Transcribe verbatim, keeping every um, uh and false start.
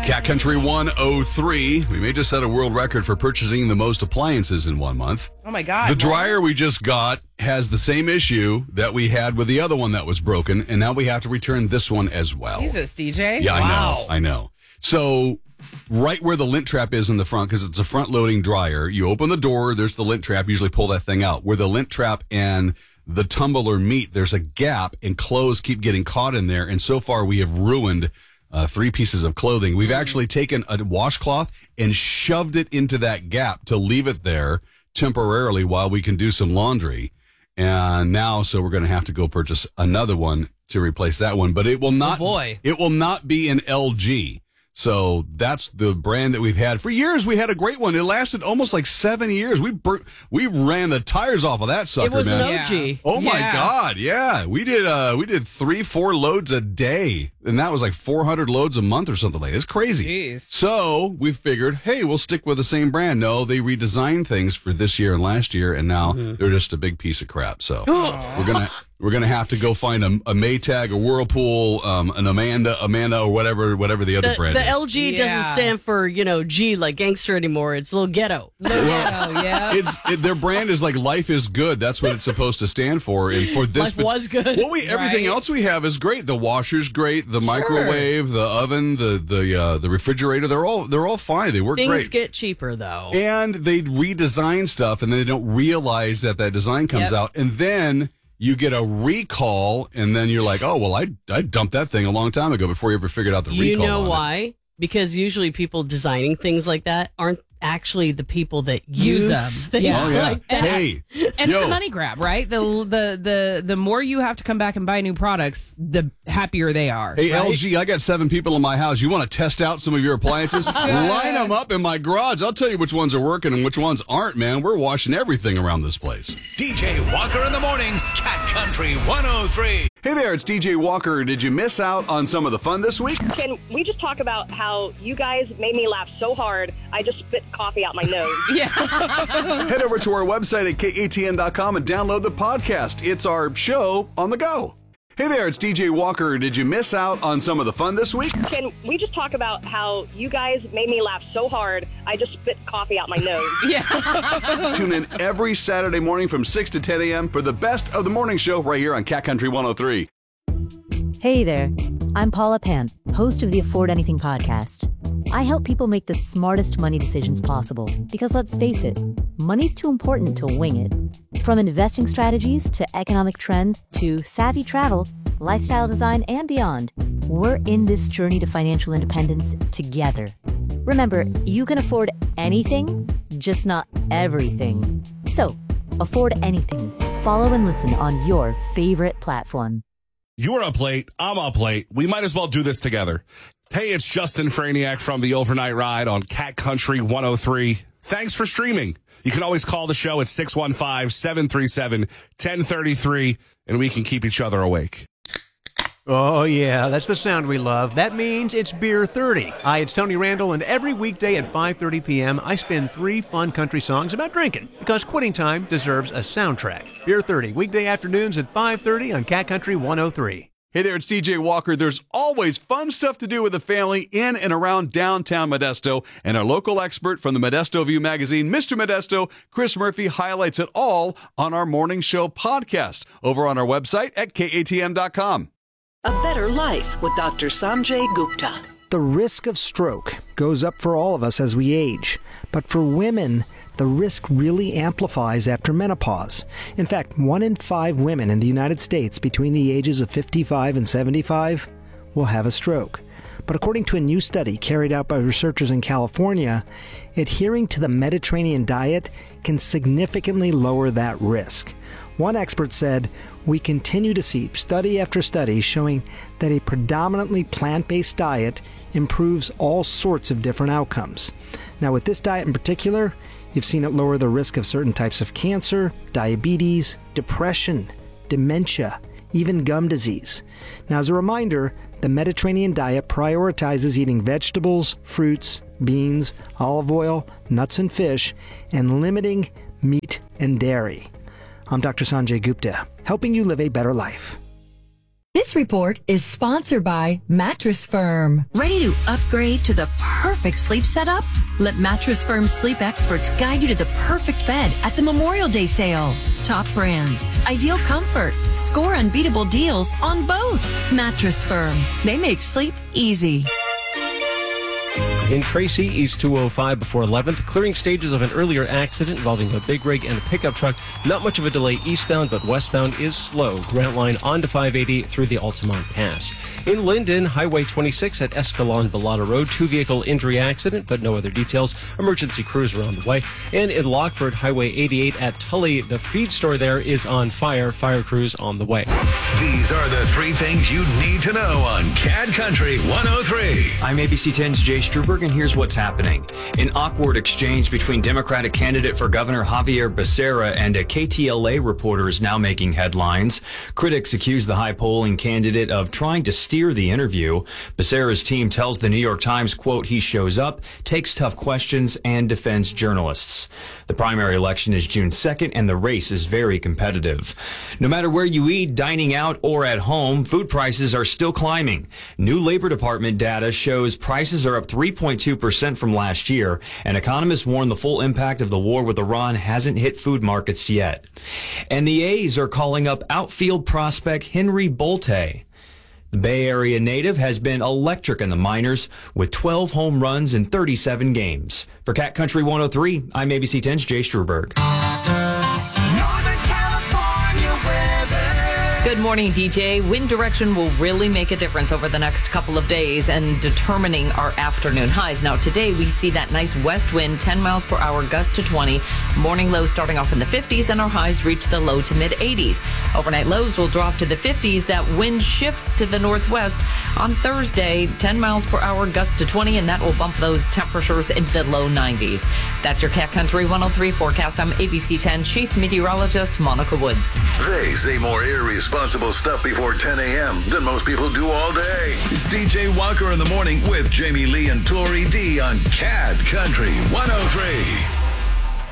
Cat Country one oh three. We may just set a world record for purchasing the most appliances in one month. Oh, my God. The dryer we just got has the same issue that we had with the other one that was broken, and now we have to return this one as well. Jesus, D J. Yeah, wow. I know. I know. So right where the lint trap is in the front, because it's a front-loading dryer, you open the door, there's the lint trap, usually pull that thing out. Where the lint trap and the tumbler meet, there's a gap, and clothes keep getting caught in there, and so far we have ruined Uh, three pieces of clothing. We've actually taken a washcloth and shoved it into that gap to leave it there temporarily while we can do some laundry. And now, so we're going to have to go purchase another one to replace that one. But it will not. Oh boy. It will not be an L G. So that's the brand that we've had for years. We had a great one. It lasted almost like seven years. We bur- we ran the tires off of that sucker, It was man. an O G. Yeah. Oh my Yeah. God! Yeah, we did. Uh, we did three, four loads a day, and that was like four hundred loads a month or something like that. It's crazy. Jeez. So we figured, hey, we'll stick with the same brand. No, they redesigned things for this year and last year, and now Mm-hmm. they're just a big piece of crap. So we're gonna we're gonna have to go find a, a Maytag, a Whirlpool, um, an Amanda, Amanda, or whatever, whatever the other The, brand the is. L G Yeah. doesn't stand for, you know, G like gangster anymore. It's a little ghetto. Oh, yeah. It's it, their brand is like life is good. That's what it's supposed to stand for. And for this, Life was good. Well, we everything Right. else we have is great. The washer's great. The microwave, the oven, the the uh, the refrigerator. They're all they're all fine. They work Things great. get cheaper, though. And they redesign stuff, and they don't realize that that design comes Yep. out, and then you get a recall, and then you're like, oh well, I I dumped that thing a long time ago before you ever figured out the You recall. know on it. why? Because usually people designing things like that aren't actually the people that Use use them. things Yeah. Oh yeah. like that. Hey, And yo. it's a money grab, right? The the the the more you have to come back and buy new products, the happier they are. Hey, right? L G, I got seven people in my house. You want to test out some of your appliances? Line them up in my garage. I'll tell you which ones are working and which ones aren't, man. We're washing everything around this place. D J Walker in the morning, Cat Country one oh three. Hey there, it's D J Walker. Did you miss out on some of the fun this week? Can we just talk about how you guys made me laugh so hard, I just spit coffee out my nose? Yeah. Head over to our website at K A T N dot com and download the podcast. It's our show on the go. Hey there, it's D J Walker. Did you miss out on some of the fun this week? Can we just talk about how you guys made me laugh so hard, I just spit coffee out my nose? Yeah. Tune in every Saturday morning from six to ten a.m. for the best of the morning show right here on Cat Country one oh three. Hey there, I'm Paula Pant, host of the Afford Anything podcast. I help people make the smartest money decisions possible because let's face it, money's too important to wing it. From investing strategies to economic trends to savvy travel, lifestyle design, and beyond, we're in this journey to financial independence together. Remember, you can afford anything, just not everything. So, afford anything. Follow and listen on your favorite platform. You're up late. I'm up late. We might as well do this together. Hey, it's Justin Franiak from the Overnight Ride on Cat Country one oh three. Thanks for streaming. You can always call the show at six one five, seven three seven, one zero three three, and we can keep each other awake. Oh, yeah, that's the sound we love. That means it's Beer thirty. Hi, it's Tony Randall, and every weekday at five thirty p.m., I spin three fun country songs about drinking, because quitting time deserves a soundtrack. Beer thirty, weekday afternoons at five thirty on Cat Country one oh three. Hey there, it's D J Walker. There's always fun stuff to do with the family in and around downtown Modesto, and our local expert from the Modesto View magazine, Mister Modesto, Chris Murphy, highlights it all on our morning show podcast over on our website at K A T M dot com. A better life with Doctor Sanjay Gupta. The risk of stroke goes up for all of us as we age, but for women, the risk really amplifies after menopause. In fact, one in five women in the United States between the ages of fifty-five and seventy-five will have a stroke. But according to a new study carried out by researchers in California, adhering to the Mediterranean diet can significantly lower that risk. One expert said, "We continue to see study after study showing that a predominantly plant-based diet improves all sorts of different outcomes." Now, with this diet in particular, you've seen it lower the risk of certain types of cancer, diabetes, depression, dementia, even gum disease. Now, as a reminder, the Mediterranean diet prioritizes eating vegetables, fruits, beans, olive oil, nuts and fish, and limiting meat and dairy. I'm Doctor Sanjay Gupta, helping you live a better life. This report is sponsored by Mattress Firm. Ready to upgrade to the perfect sleep setup? Let Mattress Firm sleep experts guide you to the perfect bed at the Memorial Day sale. Top brands, ideal comfort, score unbeatable deals on both. Mattress Firm. They make sleep easy. In Tracy, East two oh five before eleventh, clearing stages of an earlier accident involving a big rig and a pickup truck. Not much of a delay eastbound, but westbound is slow. Grant Line on to five eighty through the Altamont Pass. In Linden, Highway twenty-six at Escalon-Bellata Road, two-vehicle injury accident, but no other details. Emergency crews are on the way. And in Lockford, Highway eighty-eight at Tully, the feed store there is on fire. Fire crews on the way. These are the three things you need to know on Cat Country one oh three. I'm A B C ten's Jay Struberg, and here's what's happening. An awkward exchange between Democratic candidate for governor Javier Becerra and a K T L A reporter is now making headlines. Critics accuse the high-polling candidate of trying to steer the interview. Becerra's team tells the New York Times, quote, he shows up, takes tough questions, and defends journalists. The primary election is June second, and the race is very competitive. No matter where you eat, dining out, or at home, food prices are still climbing. New Labor Department data shows prices are up three point two percent from last year, and economists warn the full impact of the war with Iran hasn't hit food markets yet. And the A's are calling up outfield prospect Henry Bolte. The Bay Area native has been electric in the minors with twelve home runs in thirty-seven games. For Cat Country one oh three, I'm A B C ten's Jay Struberg. Good morning, D J. Wind direction will really make a difference over the next couple of days and determining our afternoon highs. Now, today we see that nice west wind, ten miles per hour, gust to twenty. Morning lows starting off in the fifties, and our highs reach the low to mid eighties. Overnight lows will drop to the fifties. That wind shifts to the northwest. On Thursday, ten miles per hour, gust to twenty, and that will bump those temperatures into the low nineties. That's your Cat Country one oh three forecast. I'm A B C ten Chief Meteorologist Monica Woods. They say more irresponsible stuff before ten a.m. than most people do all day. It's D J Walker in the morning with Jamie Lee and Tori D on Cat Country one oh three.